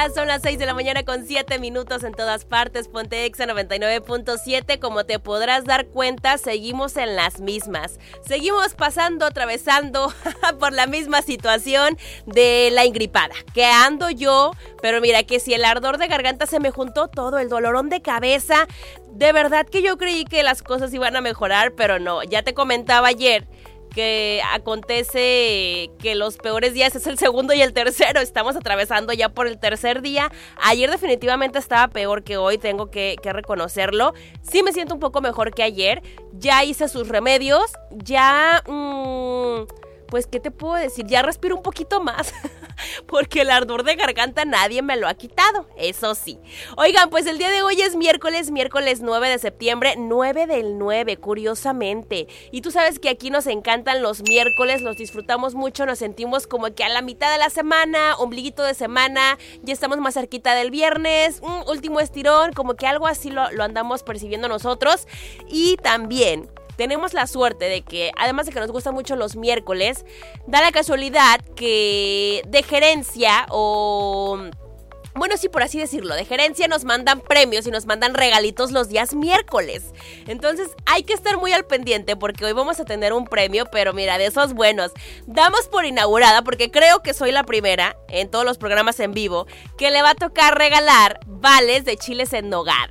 días, son las 6 de la mañana con 7 minutos en todas partes. Ponte Exa 99.7. Como te podrás dar cuenta, seguimos en las mismas. Seguimos atravesando por la misma situación de la ingripada. Que ando yo, pero mira que si el ardor de garganta se me juntó todo, el dolorón de cabeza. De verdad que yo creí que las cosas iban a mejorar, pero no. Ya te comentaba ayer que acontece que los peores días es el segundo y el tercero. Estamos atravesando ya por el tercer día. Ayer definitivamente estaba peor que hoy, tengo que reconocerlo. Sí me siento un poco mejor que ayer. Ya hice sus remedios. Ya, pues, ¿qué te puedo decir? Ya respiro un poquito más. Porque el ardor de garganta nadie me lo ha quitado, eso sí. Oigan, pues el día de hoy es miércoles 9 de septiembre, 9 del 9, curiosamente. Y tú sabes que aquí nos encantan los miércoles, los disfrutamos mucho, nos sentimos como que a la mitad de la semana, ombliguito de semana, ya estamos más cerquita del viernes, último estirón, como que algo así lo andamos percibiendo nosotros. Y también tenemos la suerte de que, además de que nos gustan mucho los miércoles, da la casualidad que de gerencia o... Bueno, sí, por así decirlo, de gerencia nos mandan premios y nos mandan regalitos los días miércoles. Entonces hay que estar muy al pendiente porque hoy vamos a tener un premio, pero mira, de esos buenos. Damos por inaugurada, porque creo que soy la primera en todos los programas en vivo, que le va a tocar regalar vales de chiles en nogada.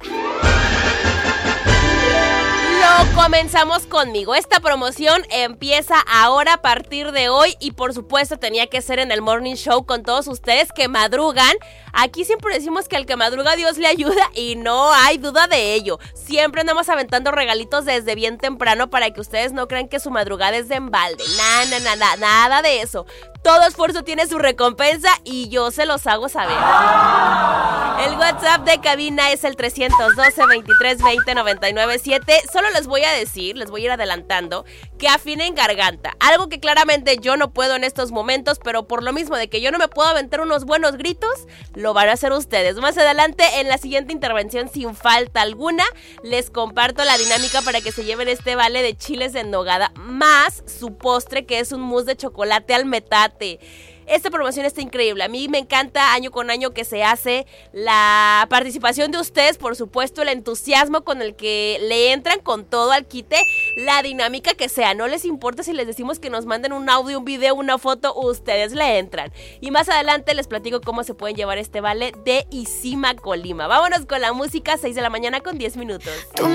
Comenzamos conmigo. Esta promoción empieza ahora a partir de hoy y por supuesto tenía que ser en el Morning Show con todos ustedes que madrugan. Aquí siempre decimos que al que madruga Dios le ayuda y no hay duda de ello. Siempre andamos aventando regalitos desde bien temprano para que ustedes no crean que su madrugada es de embalde. Nada de eso. Todo esfuerzo tiene su recompensa y yo se los hago saber. El WhatsApp de cabina es el 312-2320-997. Solo les voy a decir, les voy a ir adelantando, que afinen garganta. Algo que claramente yo no puedo en estos momentos, pero por lo mismo de que yo no me puedo aventar unos buenos gritos, lo van a hacer ustedes. Más adelante, en la siguiente intervención, sin falta alguna, les comparto la dinámica para que se lleven este vale de chiles en nogada, más su postre, que es un mousse de chocolate al metate. Esta promoción está increíble, a mí me encanta año con año que se hace, la participación de ustedes, por supuesto, el entusiasmo con el que le entran con todo al quite, la dinámica que sea, no les importa si les decimos que nos manden un audio, un video, una foto, ustedes le entran. Y más adelante les platico cómo se pueden llevar este vale de Isima Colima. Vámonos con la música, 6 de la mañana con 10 minutos.